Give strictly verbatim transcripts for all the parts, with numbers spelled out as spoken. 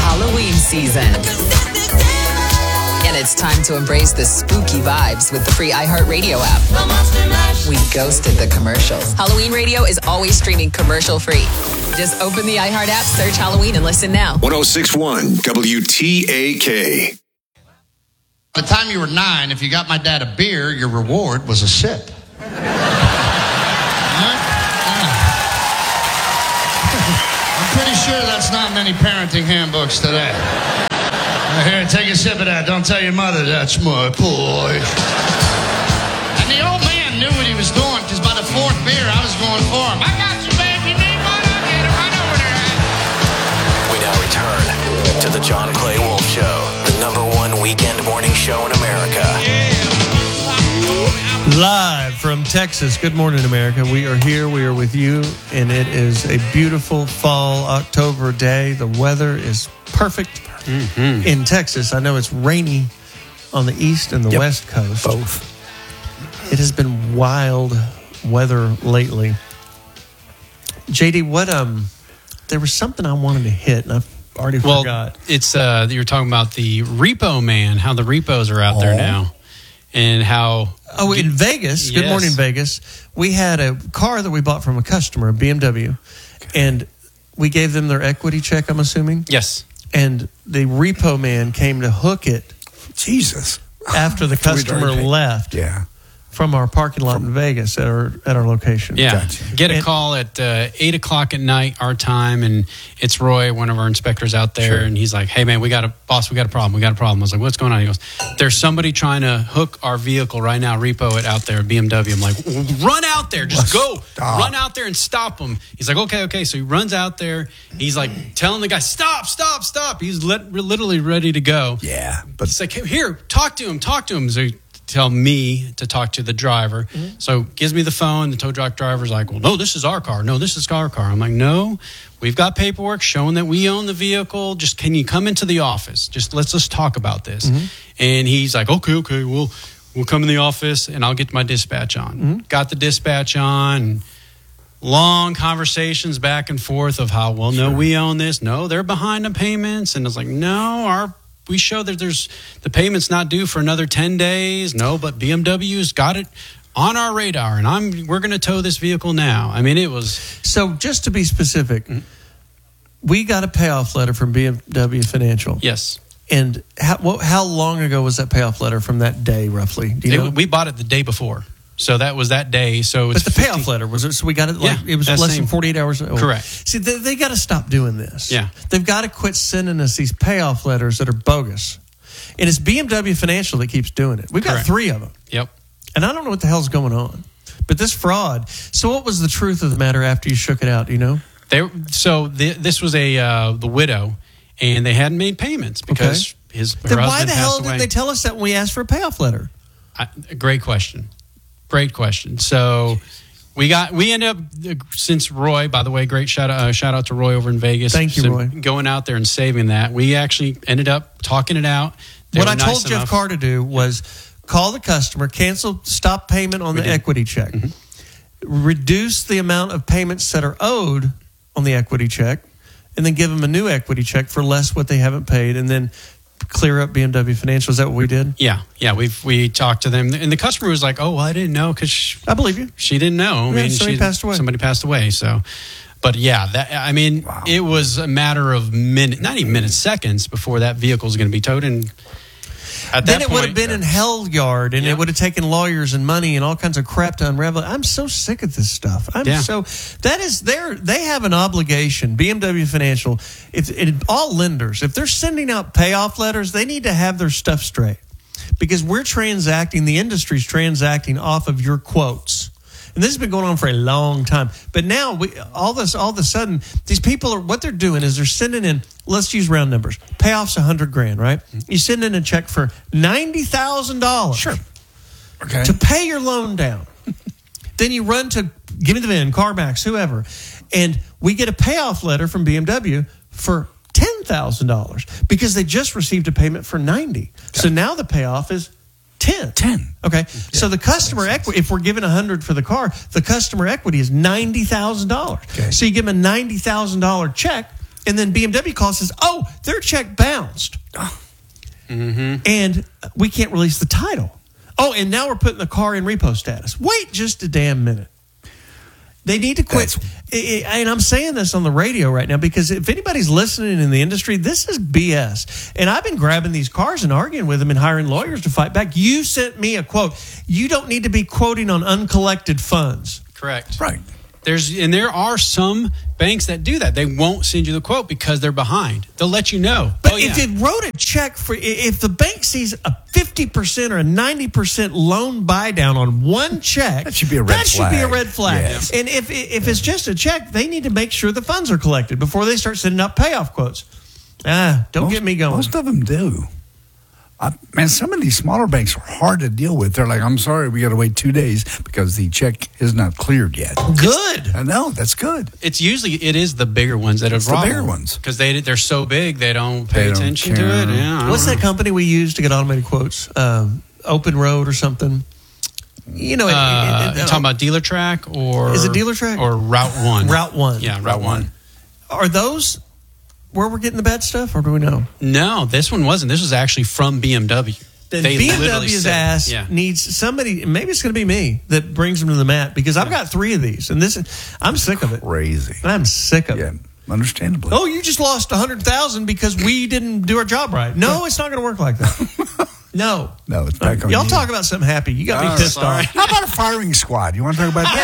Halloween season. And it's time to embrace the spooky vibes with the free iHeartRadio app. We ghosted the commercials. Halloween radio is always streaming commercial free. Just open the iHeart app, search Halloween, and listen now. one oh six point one W T A K. By the time you were nine, if you got my dad a beer, your reward was a sip. I'm pretty sure that's not many parenting handbooks today. Here, take a sip of that. Don't tell your mother that's my boy. And the old man knew what he was doing, because by the fourth beer, I was going for him. I got you, baby. You need one? I'll get it right over there. We now return to the John Clay Wolf Show, the number one weekend morning show in America. Live from Texas. Good morning, America. We are here. We are with you, and it is a beautiful fall October day. The weather is perfect mm-hmm. in Texas. I know it's rainy on the east and the yep. west coast. Both. It has been wild weather lately. J D, what um, there was something I wanted to hit, and I've already well, forgot. It's uh, you were talking about the repo man, how the repos are out oh. there now, and how. Oh, in Vegas. Good yes. morning, Vegas. We had a car that we bought from a customer, a B M W, and we gave them their equity check, I'm assuming. Yes. And the repo man came to hook it. Jesus. After the customer left. Yeah. From our parking lot from, in Vegas at our at our location. Yeah. Gotcha. Get a and, call at uh, eight o'clock at night, our time, and it's Roy, one of our inspectors out there, sure. and he's like, hey, man, we got a, boss, we got a problem, we got a problem. I was like, what's going on? He goes, there's somebody trying to hook our vehicle right now, repo it out there at B M W. I'm like, run out there, just go. Stop. Run out there and stop him. He's like, okay, okay. So he runs out there. He's like telling the guy, stop, stop, stop. He's li- literally ready to go. Yeah. But he's like, hey, here, talk to him, talk to him. So he, tell me to talk to the driver. Mm-hmm. So gives me the phone. The tow truck driver's like, well, no, this is our car. No, this is our car. I'm like, no, we've got paperwork showing that we own the vehicle. Just can you come into the office? Just let's just talk about this. Mm-hmm. And he's like, okay, okay, we'll we'll come in the office and I'll get my dispatch on. Mm-hmm. Got the dispatch on. Long conversations back and forth of how, well, no, sure. we own this. No, they're behind on payments. And it's like, no, our we show that there's the payment's not due for another ten days. No, but B M W's got it on our radar, and I'm we're going to tow this vehicle now. I mean, it was so. Just to be specific, mm-hmm. we got a payoff letter from B M W Financial. Yes. And how well, how long ago was that payoff letter from that day, roughly? Do you know? It, we bought it the day before. So that was that day. So it's but the fifty payoff letter was it? So we got it. Like, yeah, it was less same. than forty-eight hours. Oh. Correct. See, they, they got to stop doing this. Yeah, they've got to quit sending us these payoff letters that are bogus. And it's B M W Financial that keeps doing it. We've got Correct. three of them. Yep. And I don't know what the hell's going on. But this fraud. So what was the truth of the matter after you shook it out? Do you know? They so the, this was a uh, the widow, and they hadn't made payments because okay. his her then husband why the hell away. didn't they tell us that when we asked for a payoff letter? I, great question. Great question. So we got we ended up since Roy, by the way, great shout out uh, shout out to Roy over in Vegas. Thank you, so Roy. Going out there and saving that. We actually ended up talking it out. They what I nice told enough. Jeff Carr to do was call the customer, cancel, stop payment on we the did. equity check, mm-hmm. reduce the amount of payments that are owed on the equity check, and then give them a new equity check for less what they haven't paid, and then clear up B M W Financial. Is that what we did? Yeah, yeah. We we talked to them, and the customer was like, "Oh, well, I didn't know because I believe you. She didn't know. I yeah, mean, somebody she, passed away. Somebody passed away. So, but yeah, that I mean, wow. It was a matter of minutes, not even minutes, seconds before that vehicle is going to be towed. And at then that it point, would have been in hell yard, and yeah. it would have taken lawyers and money and all kinds of crap to unravel it. I'm so sick of this stuff. I'm yeah. so that is their they have an obligation. B M W Financial, if it, all lenders, if they're sending out payoff letters, they need to have their stuff straight because we're transacting. The industry's transacting off of your quotes. And this has been going on for a long time. But now, we, all this, all of a sudden, these people are, what they're doing is they're sending in, let's use round numbers. Payoff's a hundred grand, right? You send in a check for ninety thousand dollars. Sure. Okay. To pay your loan down. Then you run to, give me the V I N, CarMax, whoever. And we get a payoff letter from B M W for ten thousand dollars because they just received a payment for ninety. Okay. So now the payoff is ten. ten. Okay. Yeah, so the customer equity, if we're giving one hundred for the car, the customer equity is ninety thousand dollars. Okay. So you give them a ninety thousand dollars check And then B M W calls and says, oh, their check bounced. Mm-hmm. And we can't release the title. Oh, and now we're putting the car in repo status. Wait just a damn minute. They need to quit. And I'm saying this on the radio right now because if anybody's listening in the industry, this is B S. And I've been grabbing these cars and arguing with them and hiring lawyers to fight back. You sent me a quote. You don't need to be quoting on uncollected funds. Correct. Right. There's and there are some banks that do that. They won't send you the quote because they're behind. They'll let you know. But oh, if yeah. it wrote a check for, if the bank sees a fifty percent or a ninety percent loan buy down on one check, that should be a red that flag. should be a red flag. Yes. And if if it's just a check, they need to make sure the funds are collected before they start sending out payoff quotes. Ah, don't most, get me going. Most of them do. I, man, some of these smaller banks are hard to deal with. They're like, I'm sorry, we got to wait two days because the check is not cleared yet. Good. I know, that's good. It's usually it is the bigger ones that are It's the bigger ones. because they they're so big they don't pay They don't attention to care. it. Yeah, I don't What's know. that company we use to get automated quotes? Um, Open Road or something? You know, it, Uh, it, it, you talking about Dealer Track or Is it Dealer Track? or Route One? Route One. Yeah, Route One. Are those where we're getting the bad stuff, or do we know? No, this one wasn't. This was actually from B M W. Then They B M literally W's said- ass yeah. needs somebody. Maybe it's going to be me that brings them to the mat because I've got three of these, and this is, I'm sick of it. Crazy. I'm sick of Yeah, it. understandably. Oh, you just lost a hundred thousand because we didn't do our job right. No, it's not going to work like that. No, No, it's back on y'all you. talk about something happy. You got me Oh, pissed sorry. off. How about a firing squad? You want to talk about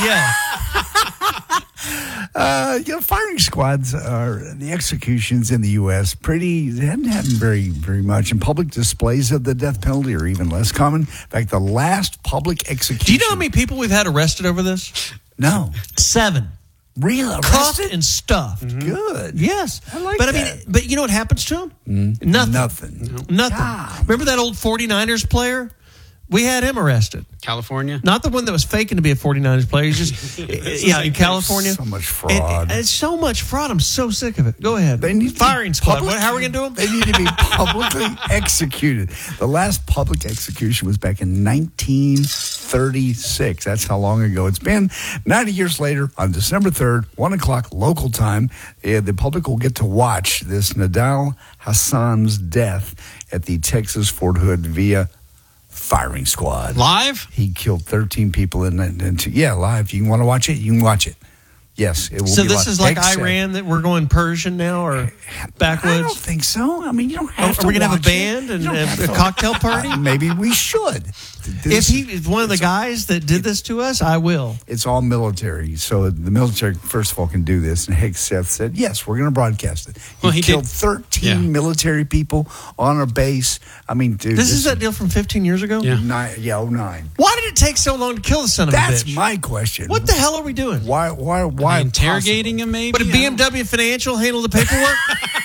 that? Yes, yeah. Uh, you know, firing squads are the executions in the U S pretty. They hadn't happened very, very much. And public displays of the death penalty are even less common. In fact, the last public execution. Do you know how many people we've had arrested over this? No, Seven. real Cuffed arrested. and stuffed. Good. Yes. I like but I that. mean, but you know what happens to them? Nothing. Nothing. Nothing. God. Remember that old 49ers player? We had him arrested. California. Not the one that was faking to be a 49ers player. He's just, yeah, in California. So much fraud. And- and it's so much fraud. I'm so sick of it. Go ahead. They need to be Firing squad. public- What, how are we going to do them? They need to be publicly executed. The last public execution was back in nineteen thirty-six. That's how long ago it's been. ninety years later, on December third, one o'clock local time, uh, the public will get to watch this Nadal Hassan's death at the Texas Fort Hood via firing squad. Live? He killed thirteen people in that. And yeah, live. You want to watch it? You can watch it. Yes, it will So be this live. is like Except- Iran that we're going Persian now or backwoods? I don't think so. I mean, you don't Are, have to are we going to have a watch it. band and You don't a, have a to- cocktail party? Uh, maybe we should. if This- he is one of the guys that did this to us, I will. It's all military. So the military, first of all, can do this. And Hegseth said, yes, we're going to broadcast it. He, Well, he killed did- thirteen yeah. military people on a base. I mean, dude. This is that deal from fifteen years ago? Yeah. Nine, yeah, oh nine. Why did it take so long to kill the son of That's a bitch? my question. What the hell are we doing? Why, why, why? Interrogating him, maybe? But a I B don't- M W Financial handle the paperwork?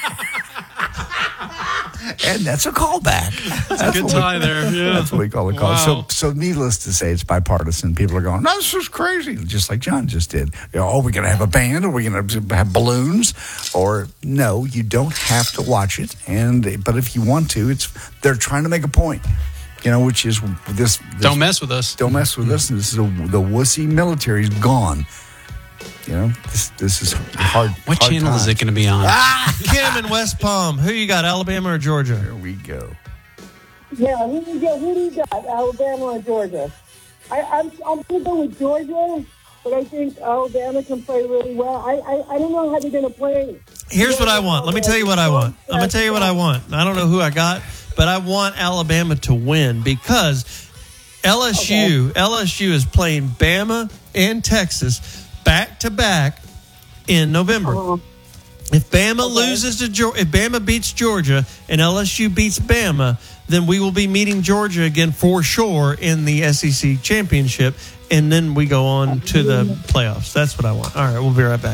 And that's a callback. That's Good what we- tie there. Yeah. That's what we call a call. Wow. So, so needless to say, it's bipartisan. People are going, no, this is crazy, just like John just did. You know, oh, we're going to have a band, or we're going to have balloons, or no, you don't have to watch it. And but if you want to, it's they're trying to make a point, you know, which is this. this Don't mess with us. Don't mess with us. This is a, the wussy military's gone. You know, this this is hard. What hard channel is times. it going to be on? Kim in West Palm. Who you got, Alabama or Georgia? There we go. Yeah, who do you got? Who do you got? Alabama or Georgia? I, I'm I'm gonna go with Georgia, but I think Alabama can play really well. I I, I don't know how they're gonna play. Here's what I want. Let me tell you what I want. I'm going to tell you what I want. I don't know who I got, but I want Alabama to win because L S U L S U is playing Bama and Texas back to back in November. Uh-huh. If Bama loses to Geor- if Bama beats Georgia and L S U beats Bama, then we will be meeting Georgia again for sure in the S E C championship, and then we go on to the playoffs. That's what I want. All right, we'll be right back.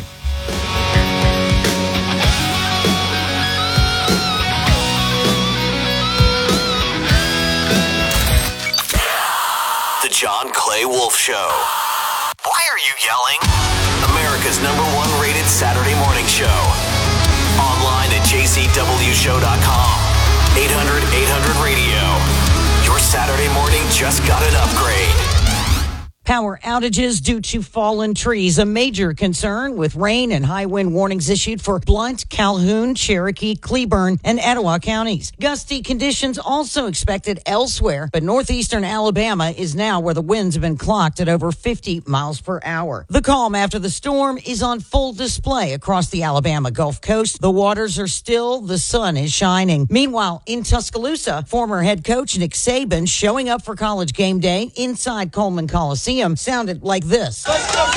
The John Clay Wolf Show. Why are you yelling? America's number one rated Saturday morning show. Online at j c w show dot com. eight hundred eight hundred radio. Your Saturday morning just got an upgrade. Power outages due to fallen trees, a major concern with rain and high wind warnings issued for Blount, Calhoun, Cherokee, Cleburne, and Etowah counties. Gusty conditions also expected elsewhere, but northeastern Alabama is now where the winds have been clocked at over fifty miles per hour. The calm after the storm is on full display across the Alabama Gulf Coast. The waters are still, the sun is shining. Meanwhile, in Tuscaloosa, former head coach Nick Saban showing up for College game day inside Coleman Coliseum sounded like this.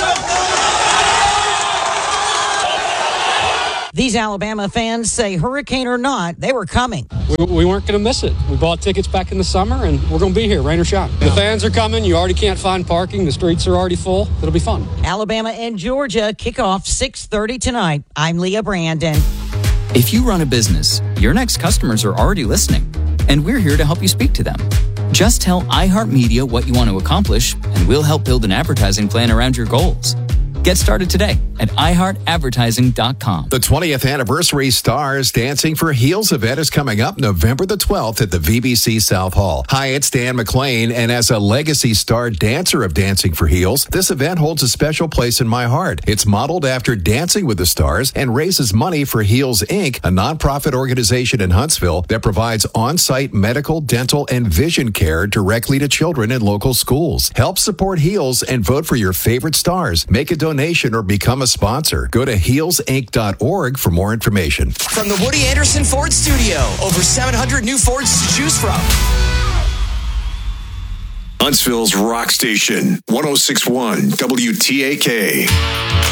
These Alabama fans say hurricane or not, they were coming. We, we weren't going to miss it. We bought tickets back in the summer, and we're going to be here, rain or shine. The fans are coming. You already can't find parking. The streets are already full. It'll be fun. Alabama and Georgia kick off six thirty tonight. I'm Leah Brandon. If you run a business, your next customers are already listening, and we're here to help you speak to them. Just tell iHeartMedia what you want to accomplish, and we'll help build an advertising plan around your goals. Get started today at i heart advertising dot com. The twentieth anniversary Stars Dancing for Heels event is coming up November the twelfth at the V B C South Hall. Hi, it's Dan McClain, and as a legacy star dancer of Dancing for Heels, this event holds a special place in my heart. It's modeled after Dancing with the Stars and raises money for Heels Incorporated, a nonprofit organization in Huntsville that provides on-site medical, dental, and vision care directly to children in local schools. Help support Heels and vote for your favorite stars. Make a donation or become a sponsor. Go to heels inc dot org for more information. From the Woody Anderson Ford Studio, over seven hundred new Fords to choose from. Huntsville's Rock Station, one oh six point one W T A K.